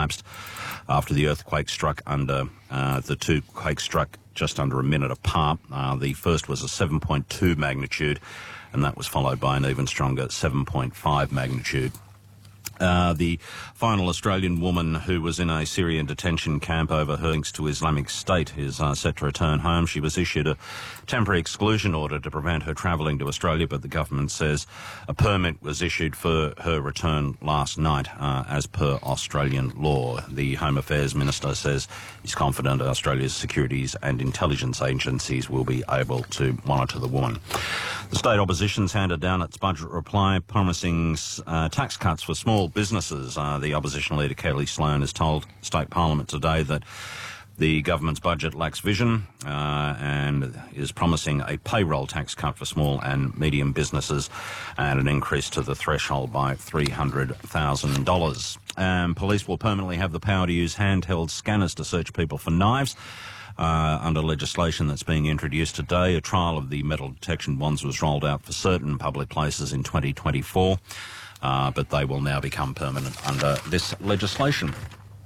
collapsed after the earthquake struck the two quakes struck just under a minute apart. The first was a 7.2 magnitude, and that was followed by an even stronger 7.5 magnitude. The final Australian woman who was in a Syrian detention camp over her links to Islamic State is set to return home. She was issued a temporary exclusion order to prevent her travelling to Australia, but the government says a permit was issued for her return last night, as per Australian law. The Home Affairs Minister says he's confident Australia's securities and intelligence agencies will be able to monitor the woman. The state opposition's handed down its budget reply promising tax cuts for small businesses. The opposition leader Kelly Sloan has told State Parliament today that the government's budget lacks vision and is promising a payroll tax cut for small and medium businesses and an increase to the threshold by $300,000. Police will permanently have the power to use handheld scanners to search people for knives. Under legislation that's being introduced today, a trial of the metal detection wands was rolled out for certain public places in 2024, but they will now become permanent under this legislation.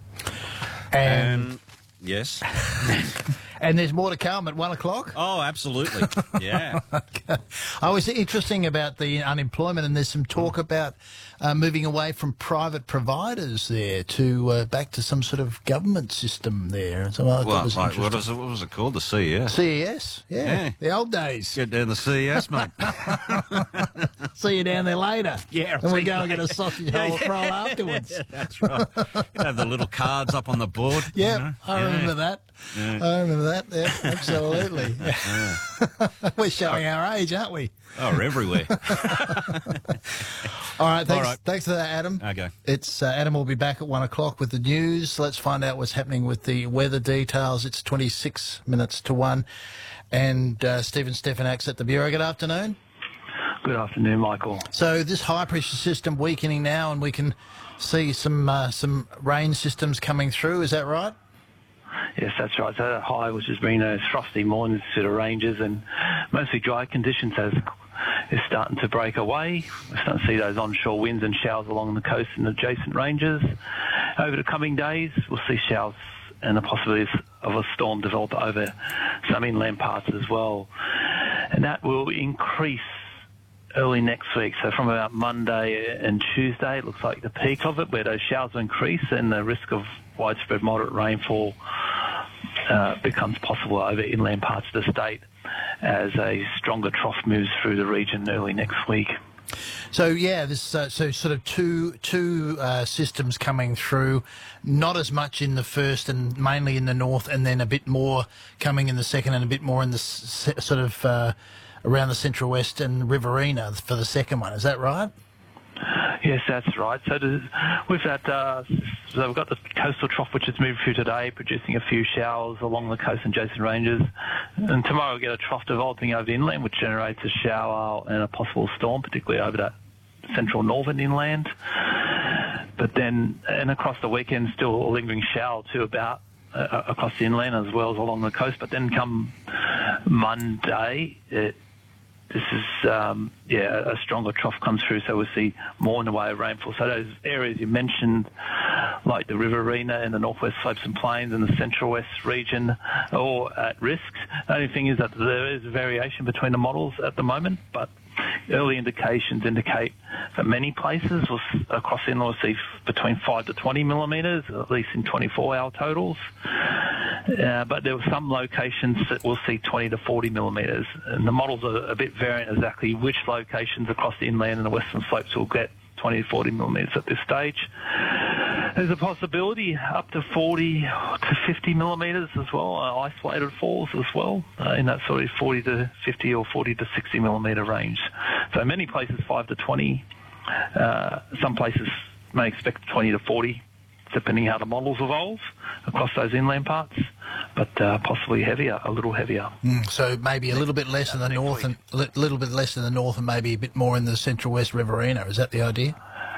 And yes. And there's more to come at 1 o'clock? Oh, absolutely. Yeah. Okay. I was interesting about the unemployment, and there's some talk about moving away from private providers there to back to some sort of government system there. So what was it called? The CES? CES, yeah. The old days. Get down the CES, mate. See you down there later. Yeah. And we go and get a sausage roll afterwards. Yeah, that's right. You have the little cards up on the board. Yeah, you know? I remember that. Yeah. I remember that, yeah, absolutely. Yeah. We're showing our age, aren't we? Oh, we're everywhere. All right, thanks for that, Adam. Okay. It's Adam will be back at 1 o'clock with the news. Let's find out what's happening with the weather details. It's 26 minutes to 1. And Stephen Stefanak's at the Bureau. Good afternoon. Good afternoon, Michael. So this high-pressure system weakening now, and we can see some rain systems coming through. Is that right? Yes, that's right. So that high, which has been those frosty mornings to the ranges and mostly dry conditions, is starting to break away. We're starting to see those onshore winds and showers along the coast and adjacent ranges. Over the coming days, we'll see showers and the possibilities of a storm develop over some inland parts as well. And that will increase early next week. So from about Monday and Tuesday, it looks like the peak of it, where those showers will increase and the risk of widespread moderate rainfall becomes possible over inland parts of the state as a stronger trough moves through the region early next week. So yeah, this so sort of two systems coming through, not as much in the first and mainly in the north, and then a bit more coming in the second and a bit more in the sort of around the Central West and Riverina for the second one. Is that right? Yes, that's right. So with that, so we've got the coastal trough, which has moved through today, producing a few showers along the coast and adjacent ranges. And tomorrow we'll get a trough developing over inland, which generates a shower and a possible storm, particularly over that central northern inland. But then, and across the weekend, still a lingering shower too about across the inland as well as along the coast. But then come Monday, this is, a stronger trough comes through, so we'll see more in the way of rainfall. So those areas you mentioned, like the Riverina and the northwest slopes and plains and the central west region, are all at risk. The only thing is that there is variation between the models at the moment, but early indications indicate that many places across the inland will see between 5 to 20 millimetres, at least in 24-hour totals. But there were some locations that will see 20 to 40 millimetres, and the models are a bit variant exactly which locations across the inland and the western slopes will get 20 to 40 millimetres at this stage. There's a possibility up to 40 to 50 millimetres as well, isolated falls as well, in that sort of 40 to 50 or 40 to 60 millimetre range. So many places 5 to 20, some places may expect 20 to 40, depending how the models evolve across those inland parts, but possibly heavier, a little heavier. So maybe a little bit less in the north, and a little bit less in the north, and maybe a bit more in the central west Riverina. Is that the idea?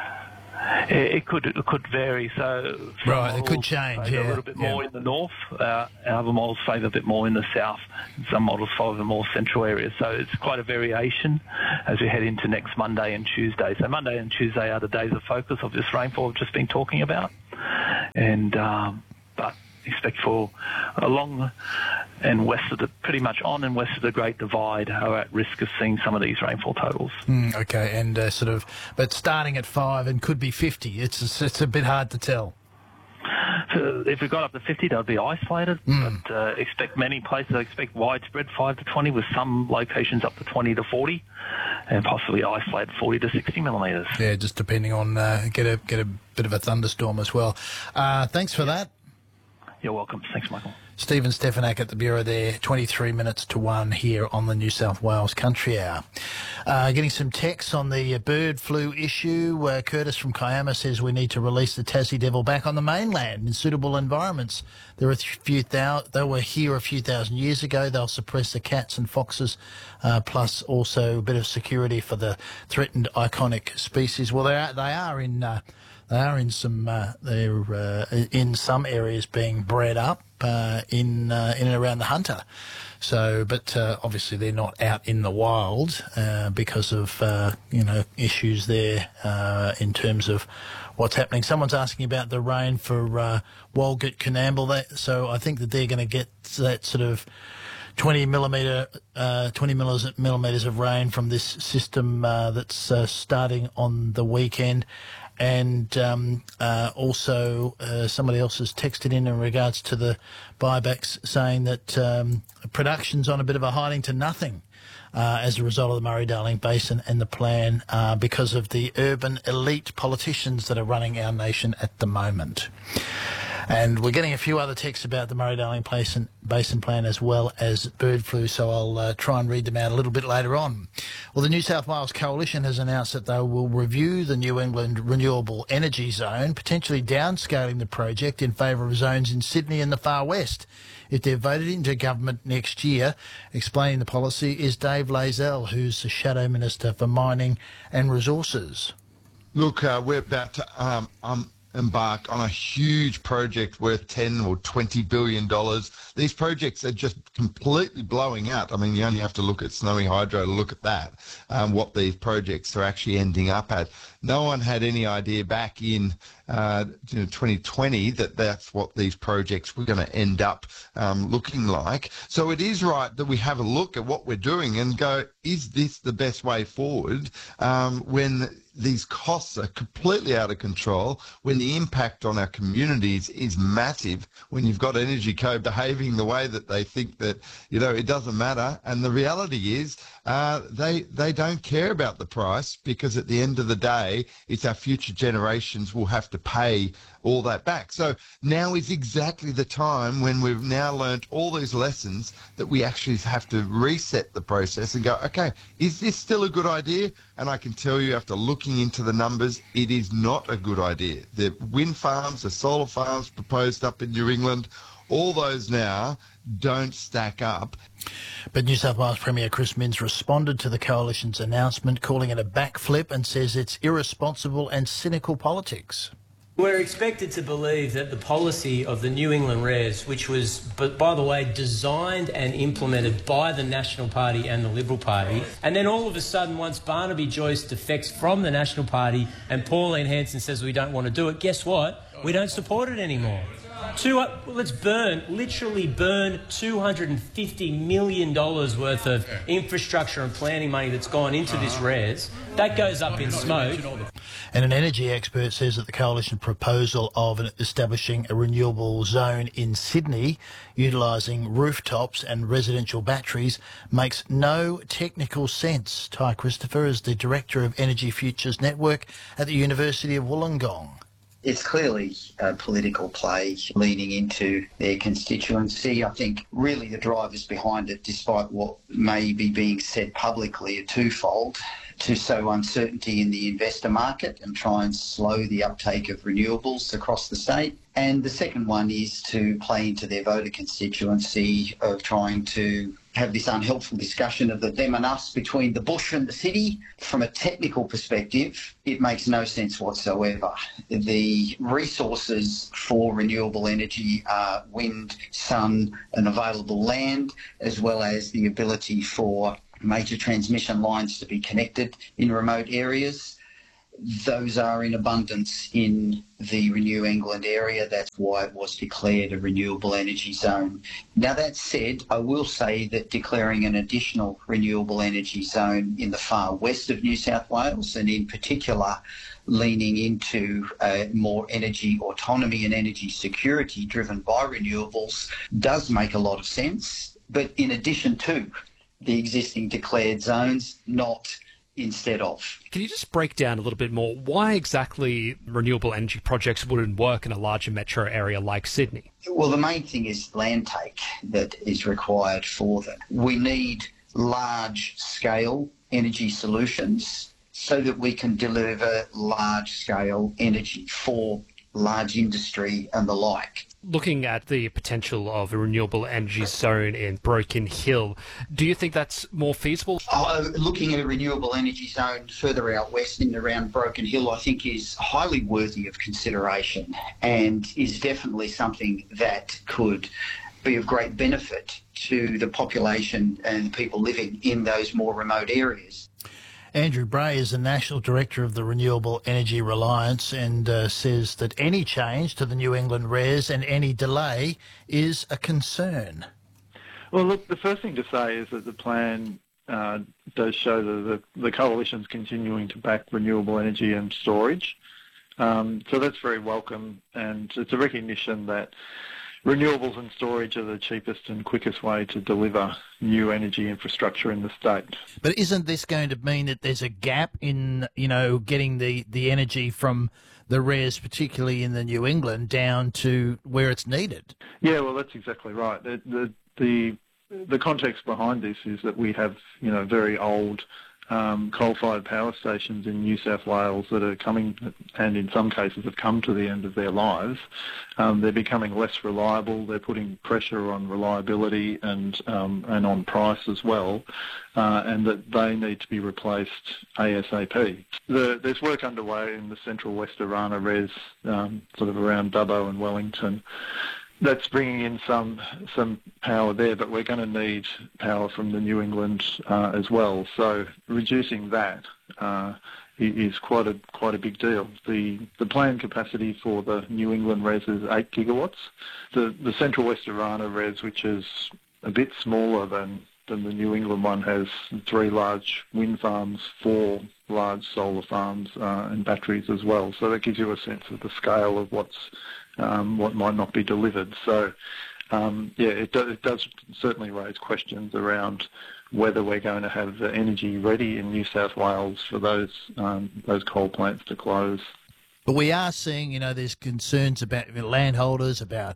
It could vary. So right, it could change. Yeah, a little bit more in the north. Other models favour a bit more in the south. And some models favour more central areas. So it's quite a variation as we head into next Monday and Tuesday. So Monday and Tuesday are the days of focus of this rainfall I've just been talking about. and but expect for along and west of pretty much on and west of the Great Divide are at risk of seeing some of these rainfall totals. Okay, and but starting at 5 and could be 50. It's a bit hard to tell. So if we got up to 50, they'll be isolated, but expect many places, expect widespread 5 to 20 with some locations up to 20 to 40 and possibly isolated 40 to 60 millimetres. Yeah, just depending on, get a bit of a thunderstorm as well. Thanks for that. You're welcome. Thanks, Michael. Stephen Stefanak at the Bureau there, 23 minutes to 1 here on the New South Wales Country Hour. Getting some texts on the bird flu issue. Curtis from Kiama says we need to release the Tassie Devil back on the mainland in suitable environments. They were here a few thousand years ago. They'll suppress the cats and foxes, plus also a bit of security for the threatened iconic species. Well, they are in some in some areas being bred up in and around the Hunter. So, but obviously they're not out in the wild because of issues there in terms of what's happening. Someone's asking about the rain for Walgett Coonamble. So I think that they're going to get that sort of 20 millimetres of rain from this system that's starting on the weekend. And also somebody else has texted in regards to the buybacks, saying that production's on a bit of a hiding to nothing as a result of the Murray-Darling Basin and the plan because of the urban elite politicians that are running our nation at the moment. And we're getting a few other texts about the Murray-Darling Basin plan as well as bird flu, so I'll try and read them out a little bit later on. Well, the New South Wales Coalition has announced that they will review the New England Renewable Energy Zone, potentially downscaling the project in favour of zones in Sydney and the Far West if they're voted into government next year. Explaining the policy is Dave Lazell, who's the Shadow Minister for Mining and Resources. Look, we're about to embark on a huge project worth $10 or $20 billion. These projects are just completely blowing out. I mean, you only have to look at Snowy Hydro to look at that, what these projects are actually ending up at. No one had any idea back in 2020 that that's what these projects were going to end up looking like. So it is right that we have a look at what we're doing and go, is this the best way forward when these costs are completely out of control, when the impact on our communities is massive, when you've got Energy Co behaving the way that they think that, it doesn't matter. And the reality is they don't care about the price, because at the end of the day, it's our future generations will have to pay all that back. So now is exactly the time, when we've now learnt all these lessons, that we actually have to reset the process and go, okay, is this still a good idea? And I can tell you, after looking into the numbers, it is not a good idea. The wind farms, the solar farms proposed up in New England, all those now don't stack up. But New South Wales Premier Chris Minns responded to the Coalition's announcement, calling it a backflip, and says it's irresponsible and cynical politics. We're expected to believe that the policy of the New England REZ, which was, by the way, designed and implemented by the National Party and the Liberal Party, and then all of a sudden, once Barnaby Joyce defects from the National Party and Pauline Hanson says we don't want to do it, guess what? We don't support it anymore. Let's literally burn $250 million worth of infrastructure and planning money that's gone into this REZ. That goes up in smoke. And an energy expert says that the Coalition proposal of establishing a renewable zone in Sydney, utilising rooftops and residential batteries, makes no technical sense. Ty Christopher is the Director of Energy Futures Network at the University of Wollongong. It's clearly a political play leading into their constituency. I think really the drivers behind it, despite what may be being said publicly, are twofold: to sow uncertainty in the investor market and try and slow the uptake of renewables across the state. And the second one is to play into their voter constituency of trying to have this unhelpful discussion of the them and us between the bush and the city. From a technical perspective, it makes no sense whatsoever. The resources for renewable energy are wind, sun and available land, as well as the ability for major transmission lines to be connected in remote areas. those are in abundance in the Renew England area. That's why it was declared a renewable energy zone. Now, that said, I will say that declaring an additional renewable energy zone in the far west of New South Wales, and in particular leaning into more energy autonomy and energy security driven by renewables, does make a lot of sense. But in addition to the existing declared zones, not instead of. Can you just break down a little bit more why exactly renewable energy projects wouldn't work in a larger metro area like Sydney? Well, the main thing is land take that is required for them. We need large-scale energy solutions so that we can deliver large-scale energy for large industry and the like. Looking at the potential of a renewable energy zone in Broken Hill, do you think that's more feasible? Looking at a renewable energy zone further out west in and around Broken Hill, I think is highly worthy of consideration and is definitely something that could be of great benefit to the population and the people living in those more remote areas. Andrew Bray is the National Director of the Renewable Energy Reliance and says that any change to the New England REZ and any delay is a concern. Well, look, the first thing to say is that the plan does show that the coalition's continuing to back renewable energy and storage. So that's very welcome, and it's a recognition that renewables and storage are the cheapest and quickest way to deliver new energy infrastructure in the state. But isn't this going to mean that there's a gap in, getting the energy from the REZ, particularly in the New England, down to where it's needed? Yeah, well, that's exactly right. The context behind this is that we have, very old coal-fired power stations in New South Wales that are coming, and in some cases have come to the end of their lives. They're becoming less reliable. They're putting pressure on reliability and on price as well, and that they need to be replaced ASAP. There's work underway in the Central West Orana REZ, sort of around Dubbo and Wellington. That's bringing in some power there, but we're going to need power from the New England as well. So reducing that is quite a big deal. The planned capacity for the New England REZ is 8 gigawatts. The Central West Orana REZ, which is a bit smaller than the New England one, has 3 large wind farms, 4 large solar farms, and batteries as well. So that gives you a sense of the scale of what might not be delivered. So, it does certainly raise questions around whether we're going to have the energy ready in New South Wales for those coal plants to close. But we are seeing, there's concerns about landholders, about,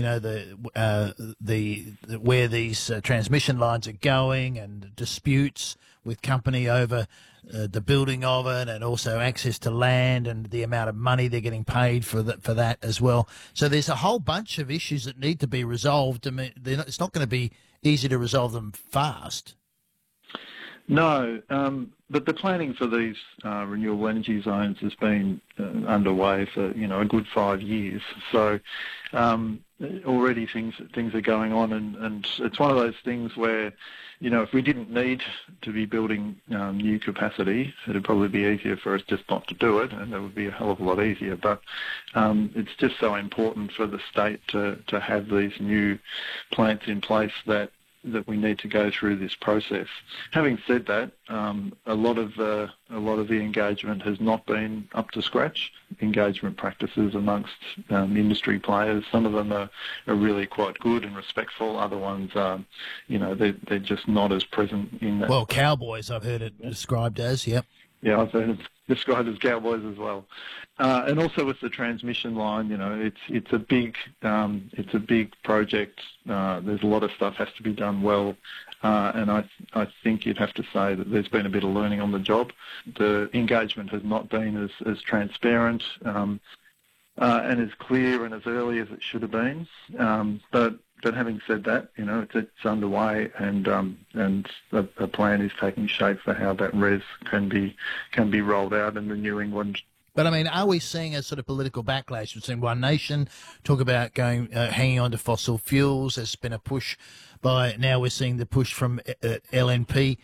where these transmission lines are going, and disputes with company over the building of it, and also access to land and the amount of money they're getting paid for that as well. So there's a whole bunch of issues that need to be resolved. I mean, it's not going to be easy to resolve them fast. No, but the planning for these renewable energy zones has been underway for a good 5 years. So already things are going on, and it's one of those things where if we didn't need to be building new capacity, it'd probably be easier for us just not to do it, and it would be a hell of a lot easier. But it's just so important for the state to have these new plants in place that we need to go through this process. Having said that, a lot of the engagement has not been up to scratch. Engagement practices amongst industry players, some of them are really quite good and respectful. Other ones, they're just not as present in that. Well, cowboys, I've heard it described as, yep. Yeah, I've heard it described as cowboys as well. And also with the transmission line, it's a big project. There's a lot of stuff has to be done well, and I think you'd have to say that there's been a bit of learning on the job. The engagement has not been as transparent and as clear and as early as it should have been. But having said that, it's underway, and a plan is taking shape for how that REZ can be rolled out in the New England. But I mean, are we seeing a sort of political backlash? We've seen One Nation talk about hanging on to fossil fuels. There's been a push now we're seeing the push from LNP.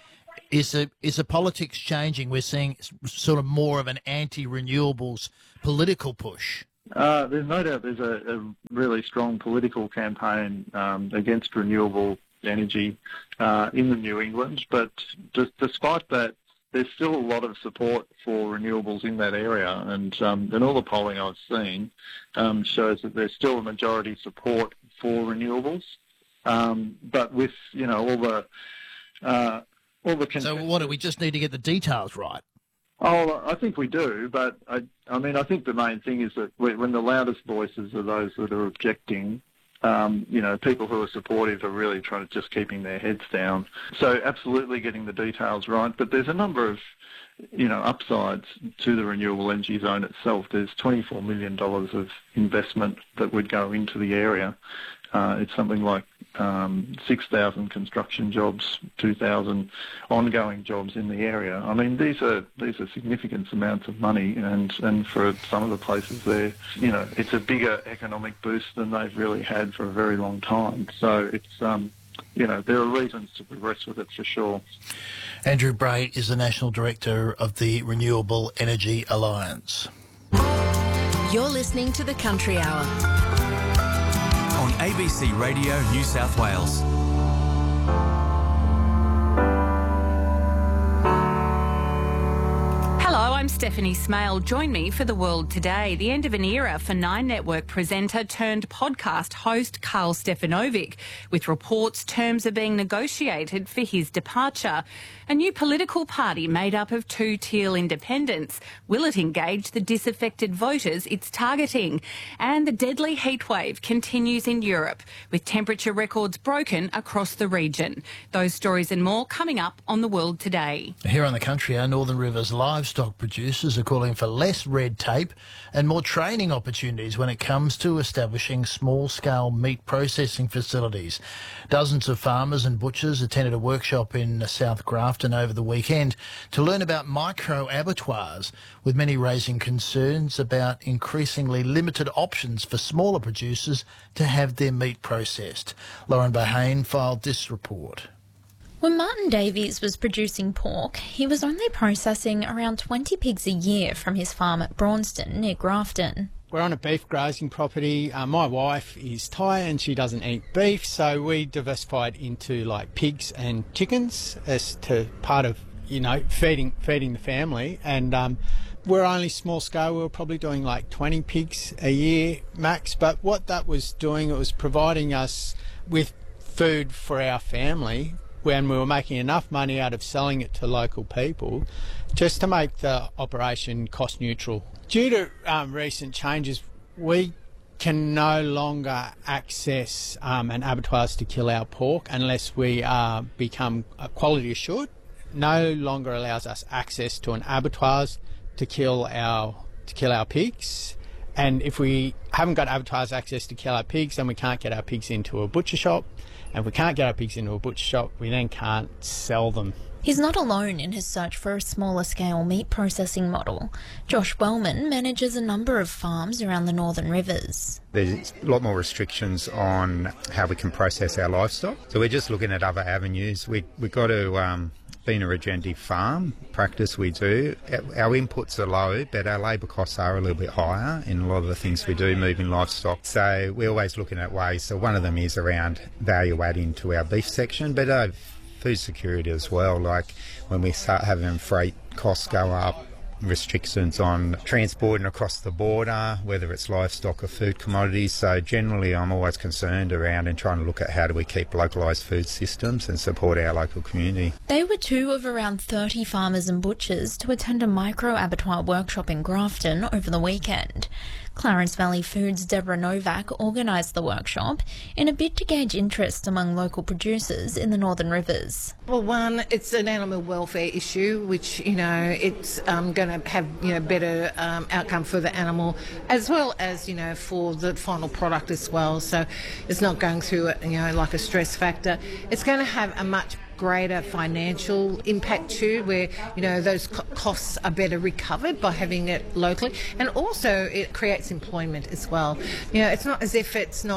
Is the politics changing? We're seeing sort of more of an anti-renewables political push. There's no doubt there's a really strong political campaign against renewable energy in the New England, but despite that, there's still a lot of support for renewables in that area, and all the polling I've seen shows that there's still a majority support for renewables. But with all the so what do we just need to get the details right? Oh, I think we do, but I think the main thing is that when the loudest voices are those that are objecting, people who are supportive are really trying to just keeping their heads down. So absolutely getting the details right, but there's a number of, upsides to the renewable energy zone itself. There's $24 million of investment that would go into the area. It's something like 6,000 construction jobs, 2,000 ongoing jobs in the area. I mean, these are significant amounts of money, and for some of the places there, it's a bigger economic boost than they've really had for a very long time. So it's there are reasons to progress with it for sure. Andrew Bray is the National Director of the Renewable Energy Alliance. You're listening to The Country Hour on ABC Radio New South Wales. Hello, I'm Stephanie Smale. Join me for The World Today. The end of an era for Nine Network presenter turned podcast host Carl Stefanovic. With reports terms are being negotiated for his departure. A new political party made up of two Teal independents. Will it engage the disaffected voters it's targeting? And the deadly heatwave continues in Europe, with temperature records broken across the region. Those stories and more coming up on The World Today. Here on The Country, our Northern Rivers livestock producers are calling for less red tape and more training opportunities when it comes to establishing small-scale meat processing facilities. Dozens of farmers and butchers attended a workshop in South Grafton over the weekend to learn about micro-abattoirs, with many raising concerns about increasingly limited options for smaller producers to have their meat processed. Lauren Bahane filed this report. When Martin Davies was producing pork, he was only processing around 20 pigs a year from his farm at Braunston near Grafton. We're on a beef grazing property. My wife is Thai and she doesn't eat beef, so we diversified into like pigs and chickens as to part of, feeding the family. And we're only small scale. We were probably doing like 20 pigs a year max. But what that was doing, it was providing us with food for our family when we were making enough money out of selling it to local people just to make the operation cost neutral. Due to recent changes, we can no longer access an abattoirs to kill our pork unless we become quality assured. No longer allows us access to an abattoirs to kill our pigs. And if we haven't got abattoirs access to kill our pigs, then we can't get our pigs into a butcher shop. And if we can't get our pigs into a butcher shop, we then can't sell them. He's not alone in his search for a smaller scale meat processing model. Josh Wellman manages a number of farms around the Northern Rivers. There's a lot more restrictions on how we can process our livestock. So we're just looking at other avenues. We've got to be in a regenerative farm practice we do. Our inputs are low, but our labour costs are a little bit higher in a lot of the things we do moving livestock. So we're always looking at ways. So one of them is around value adding to our beef section, but food security as well. Like when we start having freight costs go up, restrictions on transporting across the border, whether it's livestock or food commodities. So generally I'm always concerned around and trying to look at how do we keep localised food systems and support our local community. They were two of around 30 farmers and butchers to attend a micro-abattoir workshop in Grafton over the weekend. Clarence Valley Foods' Deborah Novak organised the workshop in a bid to gauge interest among local producers in the Northern Rivers. Well, one, it's an animal welfare issue, which, it's going to have, better outcome for the animal, as well as, for the final product as well. So it's not going through it, like a stress factor. It's going to have a much greater financial impact too, where those costs are better recovered by having it locally, and also it creates employment as well. It's not as if it's not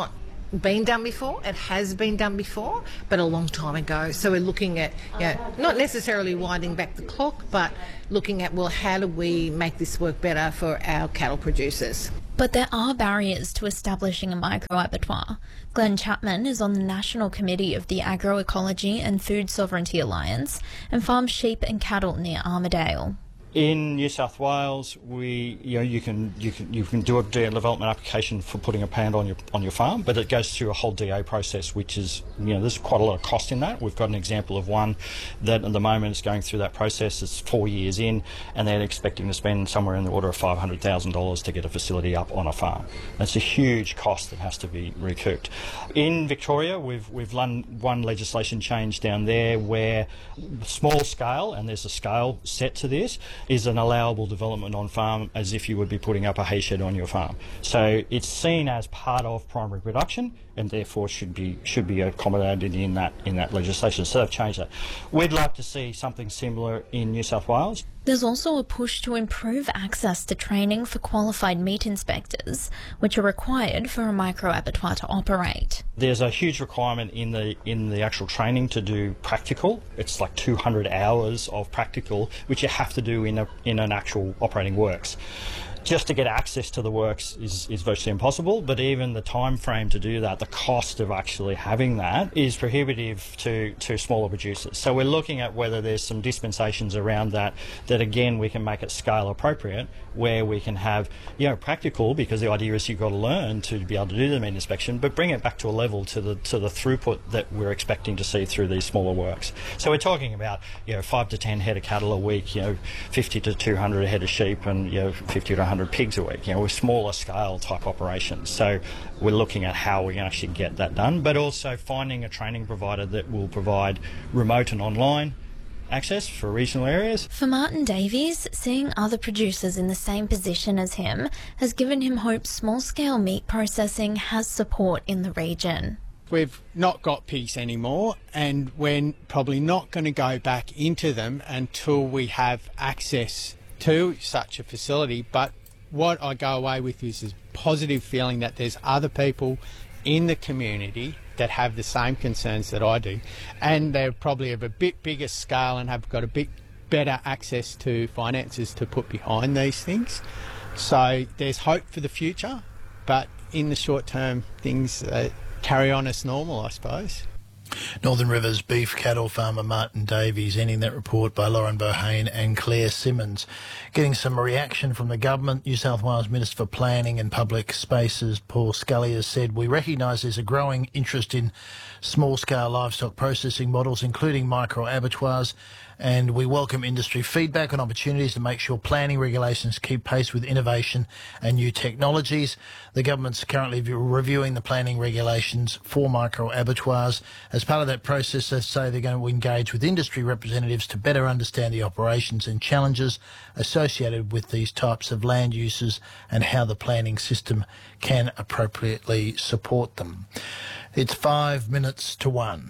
been done before. It has been done before, but a long time ago. So we're looking at, not necessarily winding back the clock, but looking at, well, how do we make this work better for our cattle producers? But there are barriers to establishing a micro-abattoir. Glenn Chapman is on the National Committee of the Agroecology and Food Sovereignty Alliance and farms sheep and cattle near Armidale. In New South Wales, you can do a DA development application for putting a plant on your farm, but it goes through a whole DA process, which is, there's quite a lot of cost in that. We've got an example of one that at the moment is going through that process. It's 4 years in, and they're expecting to spend somewhere in the order of $500,000 to get a facility up on a farm. That's a huge cost that has to be recouped. In Victoria, we've done one legislation change down there where small scale, and there's a scale set to this, is an allowable development on farm as if you would be putting up a hay shed on your farm. So it's seen as part of primary production and therefore should be accommodated in that legislation. So they've changed that. We'd like to see something similar in New South Wales. There's also a push to improve access to training for qualified meat inspectors, which are required for a micro-abattoir to operate. There's a huge requirement in the actual training to do practical. It's like 200 hours of practical, which you have to do in an actual operating works. Just to get access to the works is virtually impossible, but even the time frame to do that, the cost of actually having that is prohibitive to smaller producers. So we're looking at whether there's some dispensations around that again we can make it scale appropriate, where we can have practical, because the idea is you've got to learn to be able to do the meat inspection, but bring it back to a level to the throughput that we're expecting to see through these smaller works. So we're talking about 5 to 10 head of cattle a week, 50 to 200 head of sheep, and 50 to 100 pigs a week. We're smaller scale type operations. So we're looking at how we can actually get that done, but also finding a training provider that will provide remote and online access for regional areas. For Martin Davies, seeing other producers in the same position as him has given him hope small-scale meat processing has support in the region. We've not got pigs anymore, and we're probably not going to go back into them until we have access to such a facility. But what I go away with is a positive feeling that there's other people in the community that have the same concerns that I do, and they're probably of a bit bigger scale and have got a bit better access to finances to put behind these things. So there's hope for the future, but in the short term things carry on as normal, I suppose. Northern Rivers beef cattle farmer Martin Davies, ending that report by Lauren Bohane and Claire Simmons. Getting some reaction from the government, New South Wales Minister for Planning and Public Spaces, Paul Scully, has said, "We recognise there's a growing interest in small-scale livestock processing models, including micro-abattoirs, and we welcome industry feedback on opportunities to make sure planning regulations keep pace with innovation and new technologies. The government's currently reviewing the planning regulations for micro-abattoirs. As part of that process, they say they're going to engage with industry representatives to better understand the operations and challenges associated with these types of land uses and how the planning system can appropriately support them." It's 5 minutes to 1.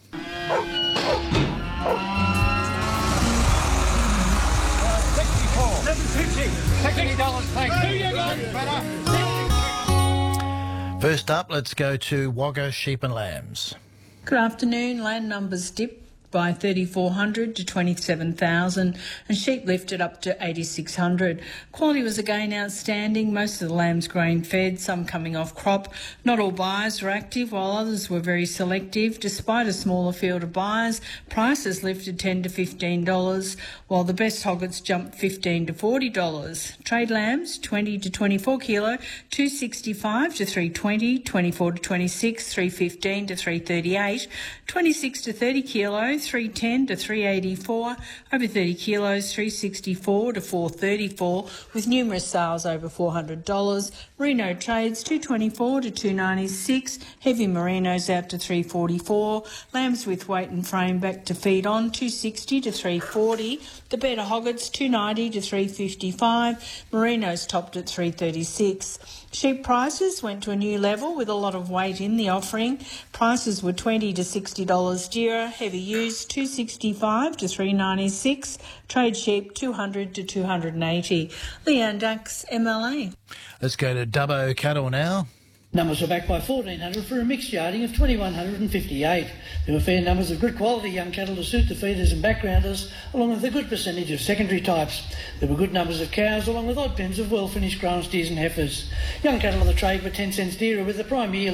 First up, let's go to Wagga Sheep and Lambs. Good afternoon. Land numbers dipped by 3,400 to 27,000 and sheep lifted up to 8,600. Quality was again outstanding, most of the lambs grain fed, some coming off crop. Not all buyers were active, while others were very selective. Despite a smaller field of buyers, prices lifted $10 to $15, while the best hoggets jumped $15 to $40. Trade lambs, 20 to 24 kilo, $265 to $320, 24 to 26, $315 to $338, 26 to 30 kilo, $310 to $384, over 30 kilos, $364 to $434, with numerous sales over $400. Merino trades $224 to $296, heavy merinos out to $344, lambs with weight and frame back to feed on $260 to $340, the better hoggets $290 to $355, merinos topped at $336. Sheep prices went to a new level with a lot of weight in the offering. Prices were $20 to $60 dearer, heavy used $265 to $396, trade sheep $200 to $280. Leanne Dax, MLA. Let's go to Dubbo Cattle now. Numbers were backed by 1,400 for a mixed yarding of 2,158. There were fair numbers of good quality young cattle to suit the feeders and backgrounders, along with a good percentage of secondary types. There were good numbers of cows, along with odd pens of well-finished grown steers and heifers. Young cattle of the trade were 10 cents dearer, with the prime year